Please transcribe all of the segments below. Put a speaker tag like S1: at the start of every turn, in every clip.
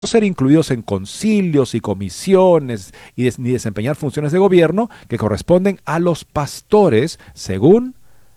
S1: ser incluidos en concilios y comisiones ni desempeñar funciones de gobierno que corresponden a los pastores según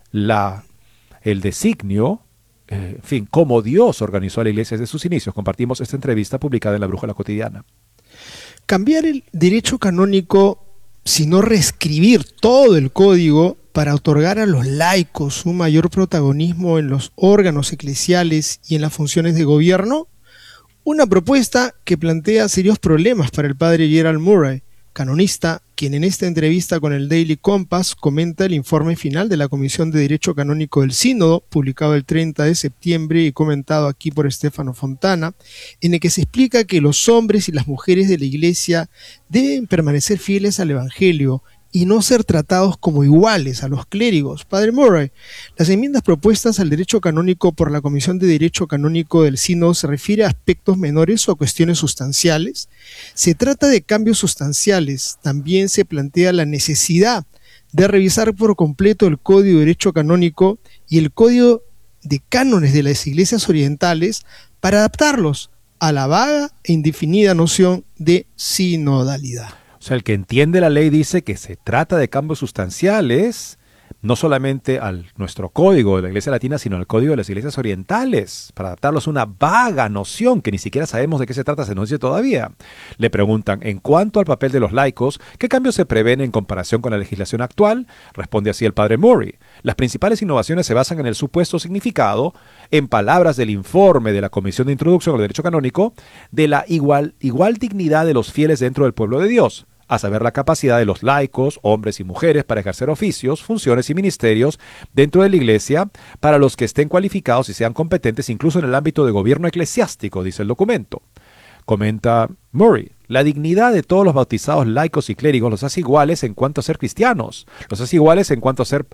S1: el designio, en fin, como Dios organizó a la iglesia desde sus inicios. Compartimos esta entrevista publicada en La Brújula Cotidiana.
S2: Cambiar el derecho canónico, sino reescribir todo el código para otorgar a los laicos un mayor protagonismo en los órganos eclesiales y en las funciones de gobierno. Una propuesta que plantea serios problemas para el padre Gerald Murray, canonista, quien en esta entrevista con el Daily Compass comenta el informe final de la Comisión de Derecho Canónico del Sínodo, publicado el 30 de septiembre y comentado aquí por Stefano Fontana, en el que se explica que los hombres y las mujeres de la Iglesia deben permanecer fieles al Evangelio y no ser tratados como iguales a los clérigos. Padre Murray, las enmiendas propuestas al derecho canónico por la Comisión de Derecho Canónico del Sínodo se refiere a aspectos menores o a cuestiones sustanciales. Se trata de cambios sustanciales. También se plantea la necesidad de revisar por completo el Código de Derecho Canónico y el Código de Cánones de las Iglesias Orientales para adaptarlos a la vaga e indefinida noción de sinodalidad.
S1: O sea, el que entiende la ley dice que se trata de cambios sustanciales, no solamente a nuestro código de la Iglesia Latina, sino al código de las iglesias orientales, para adaptarlos a una vaga noción que ni siquiera sabemos de qué se trata, se nos dice todavía. Le preguntan, en cuanto al papel de los laicos, ¿qué cambios se prevén en comparación con la legislación actual? Responde así el padre Murray. Las principales innovaciones se basan en el supuesto significado, en palabras del informe de la Comisión de Introducción al Derecho Canónico, de la igual dignidad de los fieles dentro del pueblo de Dios, a saber la capacidad de los laicos, hombres y mujeres, para ejercer oficios, funciones y ministerios dentro de la Iglesia, para los que estén cualificados y sean competentes incluso en el ámbito de gobierno eclesiástico, dice el documento. Comenta Murray, la dignidad de todos los bautizados laicos y clérigos los hace iguales en cuanto a ser cristianos, los hace iguales en cuanto a ser,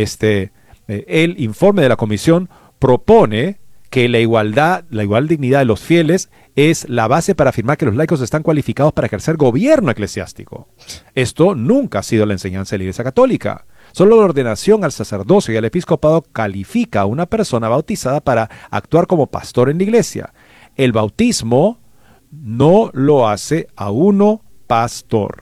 S1: el informe de la comisión propone que la igual dignidad de los fieles es la base para afirmar que los laicos están cualificados para ejercer gobierno eclesiástico. Esto nunca ha sido la enseñanza de la Iglesia Católica. Solo la ordenación al sacerdocio y al episcopado califica a una persona bautizada para actuar como pastor en la Iglesia. El bautismo no lo hace a uno pastor.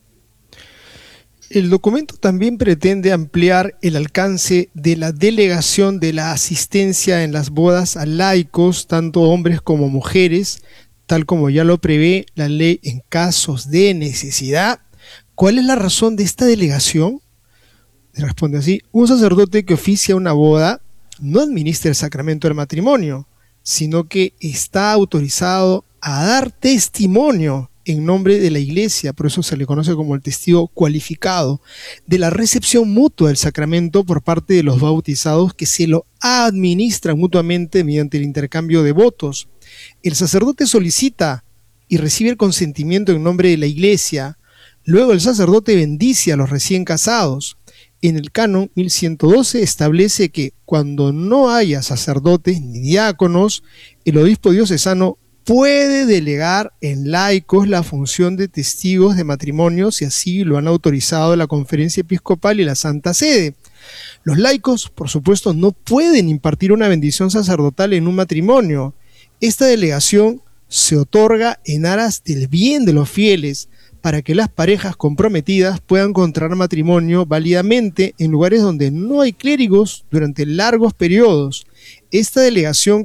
S2: El documento también pretende ampliar el alcance de la delegación de la asistencia en las bodas a laicos, tanto hombres como mujeres, tal como ya lo prevé la ley en casos de necesidad. ¿Cuál es la razón de esta delegación? Responde así: un sacerdote que oficia una boda no administra el sacramento del matrimonio, sino que está autorizado a dar testimonio en nombre de la Iglesia, por eso se le conoce como el testigo cualificado, de la recepción mutua del sacramento por parte de los bautizados que se lo administran mutuamente mediante el intercambio de votos. El sacerdote solicita y recibe el consentimiento en nombre de la Iglesia. Luego el sacerdote bendice a los recién casados. En el canon 1112 establece que cuando no haya sacerdotes ni diáconos, el obispo diocesano puede delegar en laicos la función de testigos de matrimonio si así lo han autorizado la Conferencia Episcopal y la Santa Sede. Los laicos, por supuesto, no pueden impartir una bendición sacerdotal en un matrimonio. Esta delegación se otorga en aras del bien de los fieles, para que las parejas comprometidas puedan contraer matrimonio válidamente en lugares donde no hay clérigos durante largos periodos. Esta delegación